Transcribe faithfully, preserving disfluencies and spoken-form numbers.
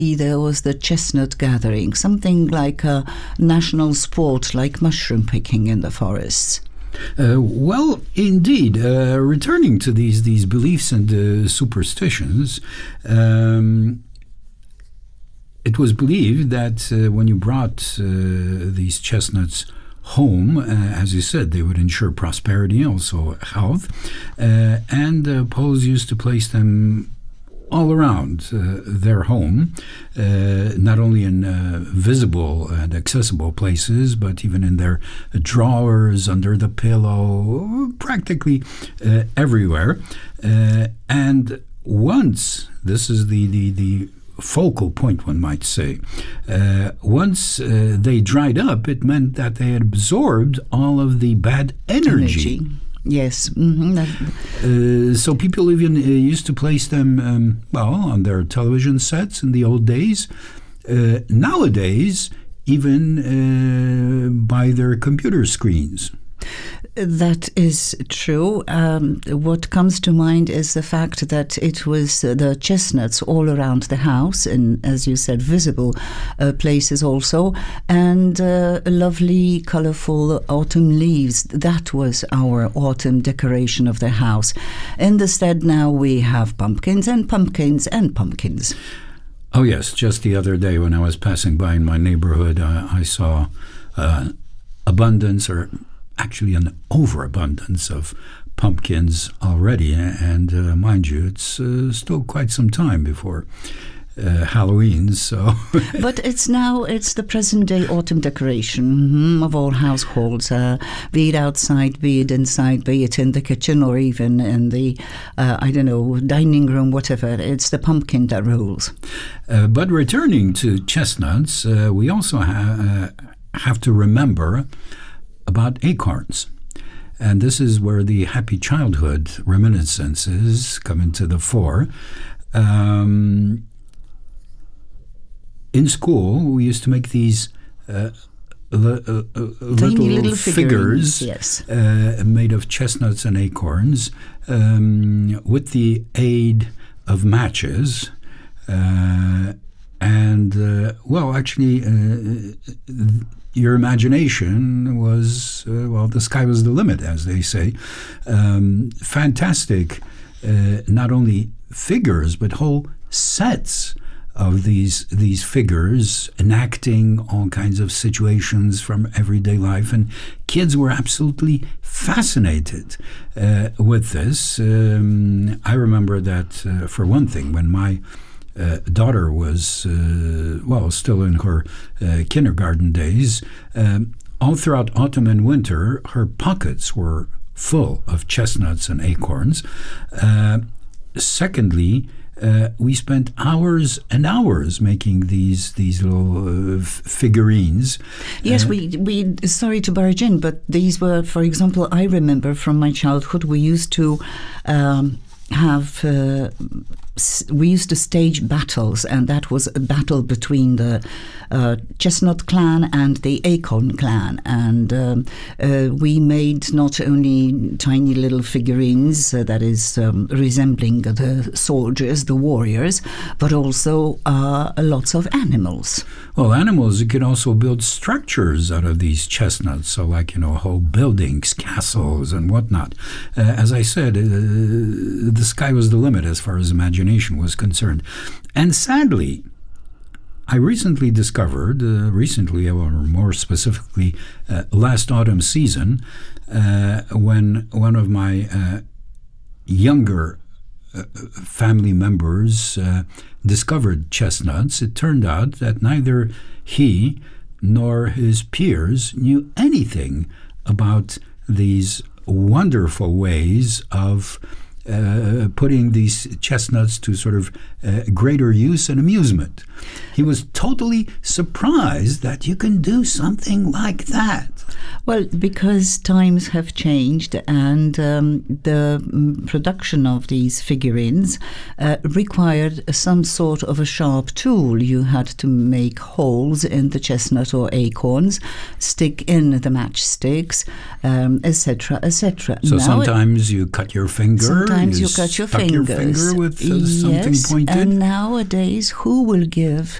There was the chestnut gathering, something like a national sport, like mushroom picking in the forests. Uh, well, indeed, uh, returning to these these beliefs and uh, superstitions, um, it was believed that uh, when you brought uh, these chestnuts home, uh, as you said, they would ensure prosperity, also health, uh, and uh, Poles used to place them all around uh, their home, uh, not only in uh, visible and accessible places, but even in their drawers, under the pillow, practically uh, everywhere. Uh, and once, this is the, the, the focal point, one might say, uh, once uh, they dried up, it meant that they had absorbed all of the bad energy. energy. Yes. Mm-hmm. Uh, so people even uh, used to place them, um, well, on their television sets in the old days. Uh, nowadays, even uh, by their computer screens. That is true. Um, what comes to mind is the fact that it was uh, the chestnuts all around the house, and as you said, visible uh, places also, and uh, lovely, colourful autumn leaves. That was our autumn decoration of the house. Instead, now we have pumpkins and pumpkins and pumpkins. Oh yes, just the other day when I was passing by in my neighborhood, uh, I saw uh, abundance, or actually an overabundance of pumpkins already, and uh, mind you, it's uh, still quite some time before uh, Halloween. So, but it's now it's the present day autumn decoration mm-hmm, of all households, uh, be it outside, be it inside, be it in the kitchen, or even in the uh, I don't know dining room, whatever. It's the pumpkin that rules. Uh, but returning to chestnuts, uh, we also ha- uh, have to remember about acorns. And this is where the happy childhood reminiscences come into the fore. Um, in school, we used to make these uh, l- uh, little, little figures, figures yes. uh, made of chestnuts and acorns, um, with the aid of matches. Uh, and, uh, well, actually, uh, th- your imagination was, uh, well, the sky was the limit, as they say. Um, fantastic, uh, not only figures, but whole sets of these these figures enacting all kinds of situations from everyday life. And kids were absolutely fascinated uh, with this. Um, I remember that, uh, for one thing, when my Uh, daughter was, uh, well, still in her uh, kindergarten days, um, all throughout autumn and winter, her pockets were full of chestnuts and acorns. Uh, secondly, uh, we spent hours and hours making these these little uh, f- figurines. Yes, uh, we we. Sorry to barge in, but these were, for example, I remember from my childhood, we used to um, have. Uh, We used to stage battles, and that was a battle between the uh, Chestnut clan and the Acorn clan. And um, uh, we made not only tiny little figurines, uh, that is um, resembling the soldiers, the warriors, but also uh, lots of animals. Well, animals, you can also build structures out of these chestnuts. So like, you know, whole buildings, castles, and whatnot. Uh, as I said, uh, the sky was the limit as far as imagination was concerned. And sadly, I recently discovered, uh, recently, or more specifically, uh, last autumn season, uh, when one of my uh, younger uh, family members uh, discovered chestnuts, it turned out that neither he nor his peers knew anything about these wonderful ways of Uh, putting these chestnuts to sort of uh, greater use and amusement. he was totally surprised that you can do something like that. Well, because times have changed and um, the mm, production of these figurines uh, required some sort of a sharp tool. You had to make holes in the chestnut or acorns, stick in the matchsticks, um, et cetera, et cetera. So Now sometimes it, you cut your finger. Sometimes you, you cut your stuck fingers. your finger with uh, yes, something pointed. And nowadays, who will give